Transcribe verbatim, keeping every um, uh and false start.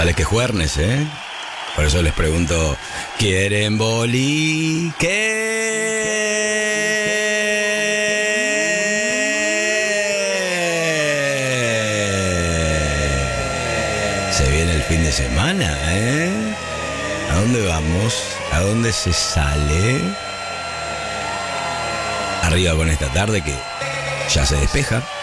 Dale que juernes, ¿eh? Por eso les pregunto, ¿quieren boli? ¿Qué? Se viene el fin de semana, ¿eh? ¿A dónde vamos? ¿A dónde se sale? Arriba con esta tarde que ya se despeja.